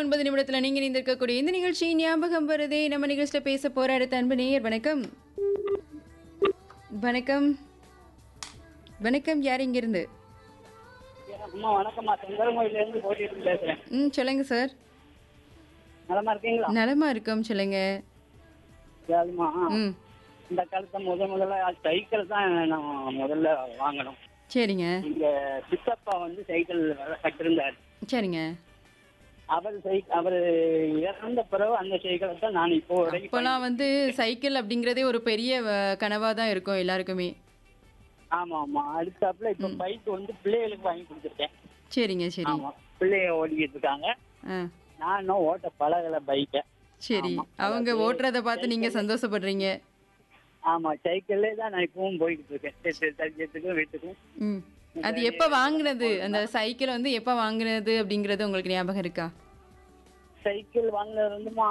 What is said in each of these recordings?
9 நிமிடத்துல நீங்க இணைந்திருக்கக்கூடிய இந்த நிகழ்ச்சி ஞாபகம் வருதே. நம்ம நிகழ்ச்சியில பேச போற அடுத்த அன்பு நேயர். வணக்கம். வணக்கம். வணக்கம். யார் இங்க இருந்து? அம்மா வணக்கம்மா, செங்கல்மோயில இருந்து போட்டிட்டு பேசுறேன். சொல்லுங்க சார். நலமா இருக்கீங்களா? நலமா இருக்கோம், சொல்லுங்க. சரிம்மா, ம் இந்த காலத்துல முதல்ல சைக்கிள் தான் நான் முதல்ல வாங்கணும். சரிங்க. இங்க சித்தப்பா வந்து சைக்கிள் கட்டிருந்தாரு. சரிங்க. அவர் இறந்த பிறகு அந்த சைக்கிளை தான் நான் இப்போ வரைக்கும் இப்போலாம் வந்து சைக்கிள் அப்படிங்கிறதே ஒரு பெரிய கனவா தான் இருக்கும் எல்லாருக்குமே. ஆமா ஆமா. அடுத்தாப்புல இப்ப பைக் வந்து பிள்ளைகளுக்கு வாங்கி கொடுத்துருக்கேன். சரிங்க. சரி. ஆமா, பிள்ளைய ஓடிக்கிட்டு இருக்காங்க. ஆ நானும் ஓட்ட பழகல பைக்கை. சரி. அவங்க ஓட்டுறத பார்த்து நீங்க சந்தோஷப்படுறீங்க. ஆமா, சைக்கிள்லே தான் நான் இப்பவும் போய்கிட்டு இருக்கேன், தரிசனத்துக்கும் வீட்டுக்கும். ம் அது எப்ப வாங்குனது? அந்த சைக்கிள் வந்து எப்ப வாங்குனது அப்படிங்கறது உங்களுக்கு ஞாபகம் இருக்கா? சைக்கிள் வாங்கினது வந்துமா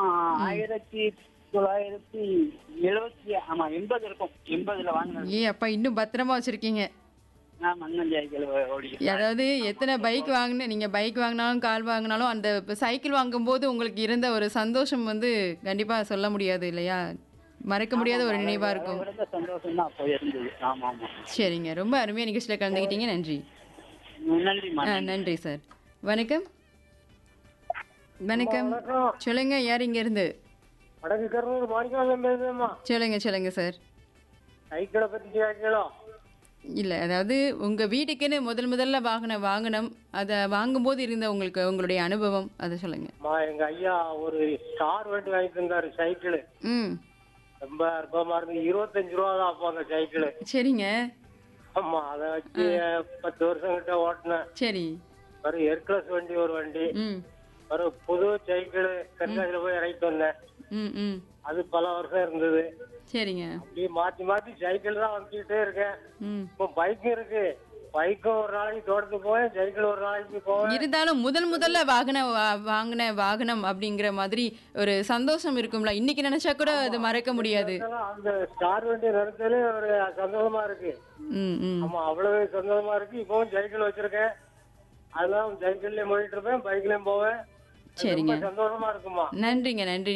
1980 இருக்கும். 80ல வாங்கினது. அப்பா இன்னும் பத்திரமா வச்சிருக்கீங்க. நான் மன்னன் சைக்கிள் ஓடி. அதாவது எத்தனை பைக் வாங்கின நீங்க பைக் வாங்கினாலும் கால் வாங்கினாலும் அந்த சைக்கிள் வாங்கும்போது உங்களுக்கு இருந்த ஒரு சந்தோஷம் வந்து கண்டிப்பா சொல்ல முடியாது இல்லையா? மறக்க முடியாத ஒரு நினைவா இருக்கும். சந்தோஷம் தான் அப்போ இருந்தது. ஆமா ஆமா. சரிங்க. ரொம்ப அருமையா நிகழ்ச்சியில கலந்துக்கிட்டீங்க. நன்றி. நன்றிம்மா. நன்றி சார். வணக்கம். வணக்கம். சொல்லுங்க. யார் இங்க இருந்து? சொல்லுங்க சொல்லுங்க சார். சைக்கிளை பத்தி கேட்கலாம். இல்ல, அதாவது உங்க வீட்டுக்குன்னு முதல்ல வாகனம் அத வாங்கும்போது இருந்த உங்களுடைய அனுபவம் அதை சொல்லுங்க. எங்க ஐயா ஒரு ஸ்டார் வண்டி வாங்கி தந்தாரு சைக்கிள். ரொம்ப அற்பமா இருந்து 25 ரூபா தான் அப்போ அந்த சைக்கிள். சரிங்க. ஆமா, அதை வச்சு 10 வருஷம் கிட்ட ஓட்டினேன். சரி. ஒரு ஹெர்குலஸ் வண்டி, ஒரு வண்டி, ஒரு புது சைக்கிள் கண்காட்சியில போய் இறக்கிட்டு வந்தேன். அது பல வருஷம் இருந்தது. சரிங்க. அப்படியே மாத்தி சைக்கிள் தான் வந்துட்டே இருக்கேன். இப்போ பைக்கும் இருக்கு. பைக்கும் ஒரு நாளைக்கு தோட்டத்துக்கு போவேன், சைக்கிள் ஒரு நாளைக்கு போவேன். இருந்தாலும் முதல்ல வாங்கின வாகனம் அப்படிங்கிற மாதிரி ஒரு சந்தோஷம் இருக்கும்ல. இன்னைக்கு நினைச்சா கூட அது மறக்க முடியாது. அந்த ஸ்டார் வண்டி நிறுத்தலே ஒரு சந்தோஷமா இருக்கு. ஆமா, அவ்வளவு சந்தோஷமா இருக்கு. இப்பவும் சைக்கிள் வச்சிருக்கேன். அதெல்லாம் சைக்கிள்லயும் போயிட்டு இருப்பேன், பைக்லயும் போவேன். சரிங்க. சந்தோஷமா இருக்குமா. நன்றிங்க. நன்றி.